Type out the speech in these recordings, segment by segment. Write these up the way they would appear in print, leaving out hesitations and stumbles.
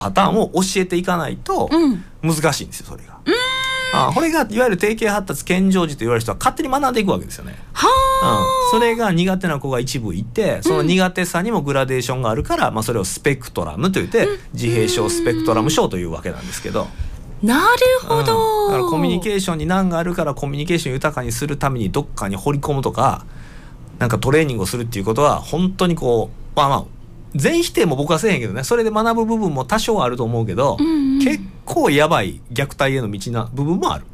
パターンを教えていかないと難しいんですよ、それが。これがいわゆる定型発達健常児と言われる人は勝手に学んでいくわけですよね。それが苦手な子が一部いて、その苦手さにもグラデーションがあるから、それをスペクトラムといって、自閉症スペクトラム症というわけなんですけど。 なるほど、 だからコミュニケーションに難があるから、コミュニケーション豊かにするためにどっかに掘り込むとか、なんかトレーニングをするっていうことは本当に全否定も僕はせえへんけどね、それで学ぶ部分も多少あると思うけど、結構やばい虐待への道な部分もある。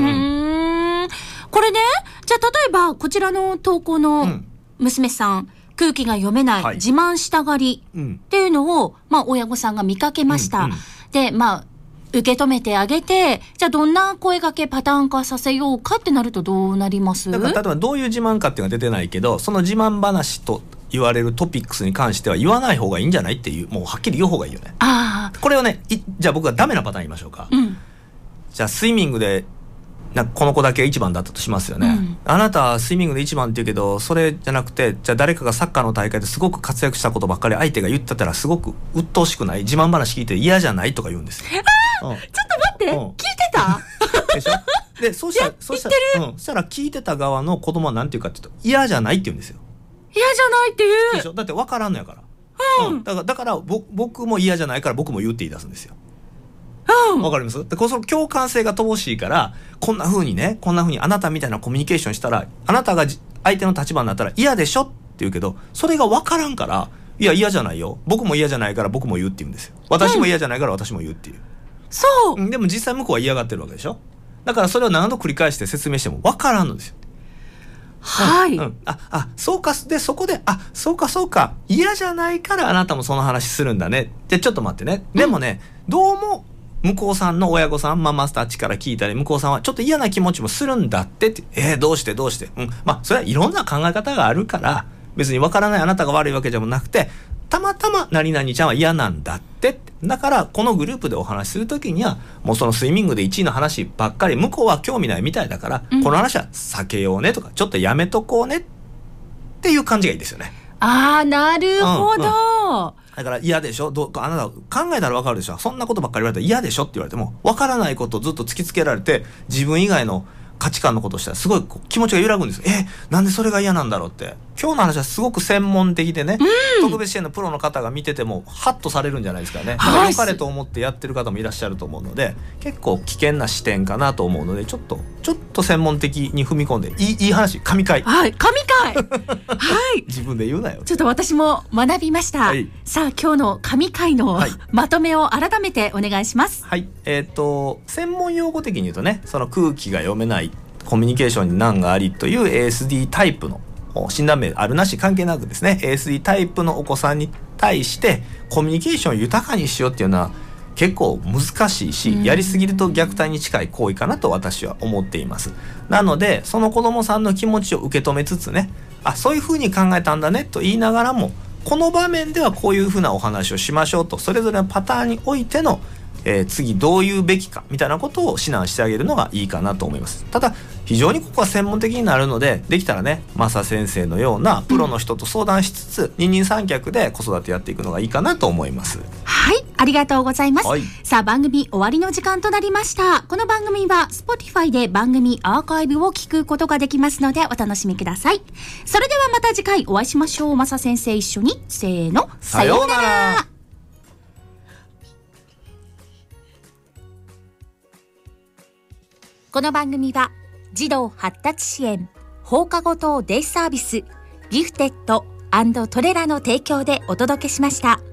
これね、じゃあ例えばこちらの投稿の娘さん、空気が読めない、自慢したがりっていうのを、親御さんが見かけました。で、受け止めてあげて、じゃあどんな声掛けパターン化させようかってなるとどうなります？ だから例えばどういう自慢かっていうのが出てないけど、その自慢話と言われるトピックスに関しては言わない方がいいんじゃないっていう、もうはっきり言う方がいいよね。これをね、じゃあ僕はダメなパターン言いましょうか。じゃあスイミングでこの子だけ1番だったとしますよね。あなたはスイミングで1番って言うけど、それじゃなくて、じゃあ誰かがサッカーの大会ですごく活躍したことばっかり相手が言ってたらすごく鬱陶しくない？自慢話聞いて嫌じゃないとか言うんですよ。 ちょっと待って、聞いてた？ でしょ？で、そうしたら聞いてた側の子供はなんて言うかっていうと、嫌じゃないって言うんですよ。 嫌じゃないって言うでしょ？だって分からんのやから。だから僕も嫌じゃないから僕も言って言い出すんですよ。わかります？で、その共感性が乏しいから、こんな風にあなたみたいなコミュニケーションしたら、あなたが相手の立場になったら嫌でしょって言うけど、それがわからんから、いや嫌じゃないよ、僕も嫌じゃないから僕も言うって言うんですよ。私も嫌じゃないから私も言うっていう。でも実際向こうは嫌がってるわけでしょ。だからそれを何度繰り返して説明してもわからんのですよ。そうか。で、そこで、そうか。嫌じゃないからあなたもその話するんだね。で、ちょっと待ってね。でもね、どうも、向こうさんの親御さん、ママたちから聞いたり、向こうさんはちょっと嫌な気持ちもするんだってって、どうして。それはいろんな考え方があるから、別にわからないあなたが悪いわけでもなくて、たまたま何々ちゃんは嫌なんだって。だからこのグループでお話しするときには、もうそのスイミングで1位の話ばっかり、向こうは興味ないみたいだから、この話は避けようねとか、ちょっとやめとこうねっていう感じがいいですよね。 なるほど。 だから嫌でしょ、あなた考えたら分かるでしょ、そんなことばっかり言われたら嫌でしょって言われても、分からないことをずっと突きつけられて、自分以外の価値観のことをしたらすごい気持ちが揺らぐんですよ。なんでそれが嫌なんだろうって。今日の話はすごく専門的でね、特別支援のプロの方が見ててもハッとされるんじゃないですかね。だから良かれと思ってやってる方もいらっしゃると思うので、結構危険な視点かなと思うので、ちょっと専門的に踏み込んでいい話、神回。 神回自分で言うなよ。 ちょっと私も学びました。さあ今日の神回のまとめを改めてお願いします。 専門用語的に言うとね、その空気が読めない、コミュニケーションに難がありという ASD タイプの診断名あるなし関係なくですね、 ASD タイプのお子さんに対してコミュニケーションを豊かにしようっていうのは結構難しいし、やりすぎると虐待に近い行為かなと私は思っています。なのでその子どもさんの気持ちを受け止めつつね、そういうふうに考えたんだねと言いながらも、この場面ではこういうふうなお話をしましょうと、それぞれのパターンにおいての次どういうべきかみたいなことを指南してあげるのがいいかなと思います。ただ非常にここは専門的になるので、できたらね、マサ先生のようなプロの人と相談しつつ、二人三脚で子育てやっていくのがいいかなと思います。 はい、ありがとうございます。さあ番組終わりの時間となりました。この番組は Spotify で番組アーカイブを聞くことができますのでお楽しみください。それではまた次回お会いしましょう。マサ先生一緒に、せーの、さようなら。この番組は児童発達支援放課後等デイサービスギフテッド&トレラの提供でお届けしました。